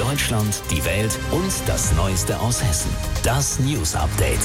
Deutschland, die Welt und das Neueste aus Hessen. Das News Update.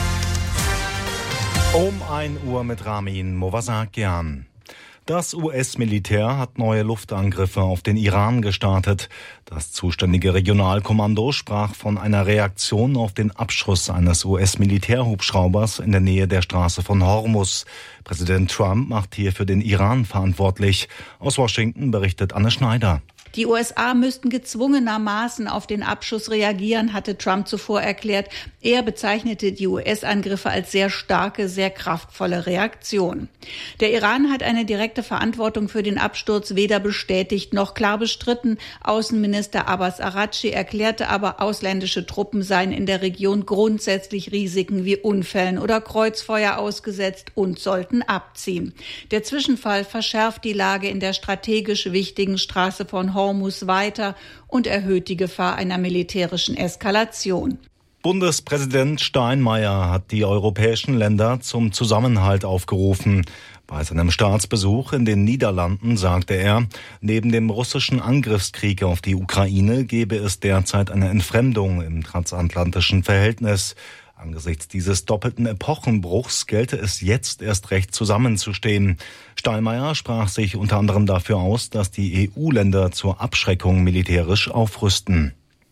Um 1 Uhr mit Ramin Movasakian. Das US-Militär hat neue Luftangriffe auf den Iran gestartet. Das zuständige Regionalkommando sprach von einer Reaktion auf den Abschuss eines US-Militärhubschraubers in der Nähe der Straße von Hormuz. Präsident Trump macht hierfür den Iran verantwortlich. Aus Washington berichtet Anne Schneider. Die USA müssten gezwungenermaßen auf den Abschuss reagieren, hatte Trump zuvor erklärt. Er bezeichnete die US-Angriffe als sehr starke, sehr kraftvolle Reaktion. Der Iran hat eine direkte Verantwortung für den Absturz weder bestätigt noch klar bestritten. Außenminister Abbas Araghchi erklärte aber, ausländische Truppen seien in der Region grundsätzlich Risiken wie Unfällen oder Kreuzfeuer ausgesetzt und sollten abziehen. Der Zwischenfall verschärft die Lage in der strategisch wichtigen Straße von Hormuz weiter und erhöht die Gefahr einer militärischen Eskalation. Bundespräsident Steinmeier hat die europäischen Länder zum Zusammenhalt aufgerufen. Bei seinem Staatsbesuch in den Niederlanden sagte er, neben dem russischen Angriffskrieg auf die Ukraine gebe es derzeit eine Entfremdung im transatlantischen Verhältnis. Angesichts dieses doppelten Epochenbruchs gelte es jetzt erst recht zusammenzustehen. Steinmeier sprach sich unter anderem dafür aus, dass die EU-Länder zur Abschreckung militärisch aufrüsten.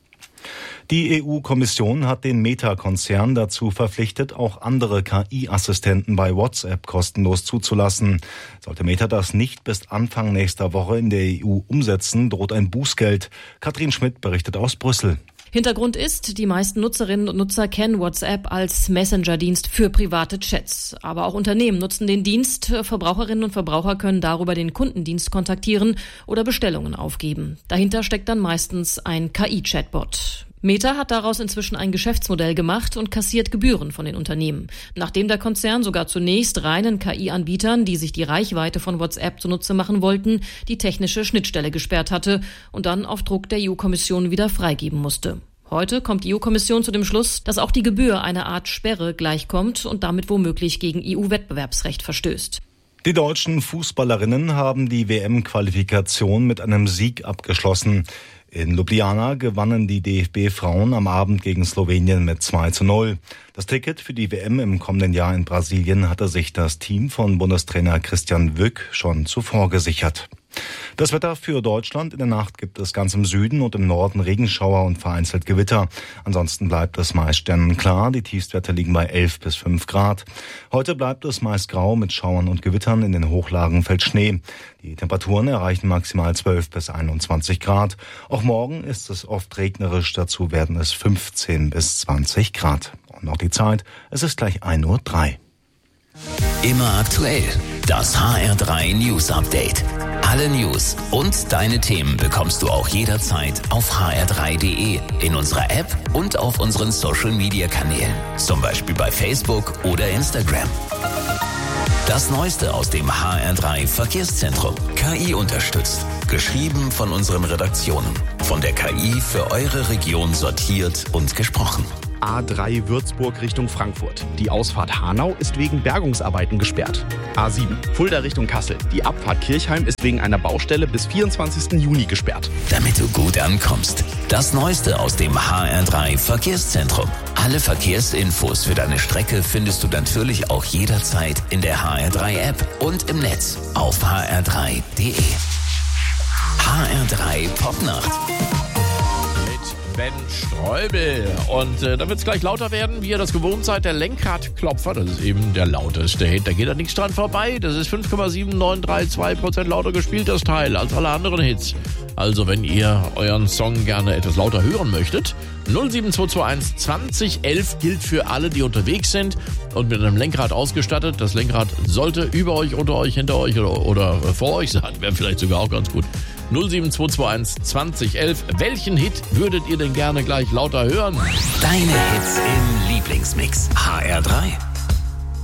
Die EU-Kommission hat den Meta-Konzern dazu verpflichtet, auch andere KI-Assistenten bei WhatsApp kostenlos zuzulassen. Sollte Meta das nicht bis Anfang nächster Woche in der EU umsetzen, droht ein Bußgeld. Katrin Schmidt berichtet aus Brüssel. Hintergrund ist, die meisten Nutzerinnen und Nutzer kennen WhatsApp als Messenger-Dienst für private Chats. Aber auch Unternehmen nutzen den Dienst. Verbraucherinnen und Verbraucher können darüber den Kundendienst kontaktieren oder Bestellungen aufgeben. Dahinter steckt dann meistens ein KI-Chatbot. Meta hat daraus inzwischen ein Geschäftsmodell gemacht und kassiert Gebühren von den Unternehmen. Nachdem der Konzern sogar zunächst reinen KI-Anbietern, die sich die Reichweite von WhatsApp zunutze machen wollten, die technische Schnittstelle gesperrt hatte und dann auf Druck der EU-Kommission wieder freigeben musste. Heute kommt die EU-Kommission zu dem Schluss, dass auch die Gebühr einer Art Sperre gleichkommt und damit womöglich gegen EU-Wettbewerbsrecht verstößt. Die deutschen Fußballerinnen haben die WM-Qualifikation mit einem Sieg abgeschlossen. In Ljubljana gewannen die DFB-Frauen am Abend gegen Slowenien mit 2:0. Das Ticket für die WM im kommenden Jahr in Brasilien hatte sich das Team von Bundestrainer Christian Wück schon zuvor gesichert. Das Wetter für Deutschland: in der Nacht gibt es ganz im Süden und im Norden Regenschauer und vereinzelt Gewitter. Ansonsten bleibt es meist sternenklar. Die Tiefstwerte liegen bei 11 bis 5 Grad. Heute bleibt es meist grau mit Schauern und Gewittern. In den Hochlagen fällt Schnee. Die Temperaturen erreichen maximal 12 bis 21 Grad. Auch morgen ist es oft regnerisch. Dazu werden es 15 bis 20 Grad. Und noch die Zeit: es ist gleich 1:03 Uhr. Immer aktuell. Das HR3 News Update. Alle News und deine Themen bekommst du auch jederzeit auf hr3.de, in unserer App und auf unseren Social-Media-Kanälen. Zum Beispiel bei Facebook oder Instagram. Das Neueste aus dem HR3 Verkehrszentrum. KI unterstützt. Geschrieben von unseren Redaktionen. Von der KI für eure Region sortiert und gesprochen. A3 Würzburg Richtung Frankfurt. Die Ausfahrt Hanau ist wegen Bergungsarbeiten gesperrt. A7 Fulda Richtung Kassel. Die Abfahrt Kirchheim ist wegen einer Baustelle bis 24. Juni gesperrt. Damit du gut ankommst. Das Neueste aus dem HR3 Verkehrszentrum. Alle Verkehrsinfos für deine Strecke findest du natürlich auch jederzeit in der HR3-App und im Netz auf hr3.de. HR3 Popnacht. Ben Streubel. Und da wird es gleich lauter werden, wie ihr das gewohnt seid. Der Lenkradklopfer, das ist eben der lauteste Hit. Da geht da nichts dran vorbei. Das ist 5,7932% lauter gespielt, das Teil, als alle anderen Hits. Also wenn ihr euren Song gerne etwas lauter hören möchtet, 07221 2011 gilt für alle, die unterwegs sind und mit einem Lenkrad ausgestattet. Das Lenkrad sollte über euch, unter euch, hinter euch oder vor euch sein. Wäre vielleicht sogar auch ganz gut. 07221 2011. Welchen Hit würdet ihr denn gerne gleich lauter hören? Deine Hits im Lieblingsmix. HR3.